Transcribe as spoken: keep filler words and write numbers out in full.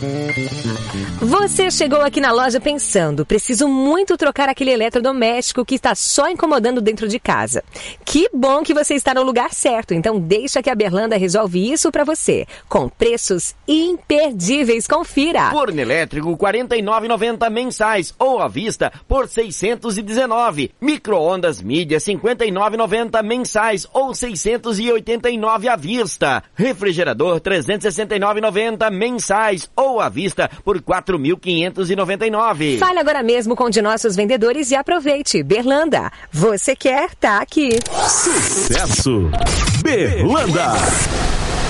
Você chegou aqui na loja pensando, preciso muito trocar aquele eletrodoméstico que está só incomodando dentro de casa. Que bom que você está no lugar certo, então deixa que a Berlanda resolve isso para você, com preços imperdíveis. Confira. Forno elétrico quarenta e nove reais e noventa centavos mensais ou à vista por seiscentos e dezenove reais. Micro-ondas mídia cinquenta e nove reais e noventa centavos mensais ou seiscentos e oitenta e nove reais à vista. Refrigerador trezentos e sessenta e nove reais e noventa centavos mensais ou à vista por quatro mil quinhentos e noventa e nove reais. Fale agora mesmo com um de nossos vendedores e aproveite. Berlanda, você quer, tá aqui. Sucesso! Berlanda!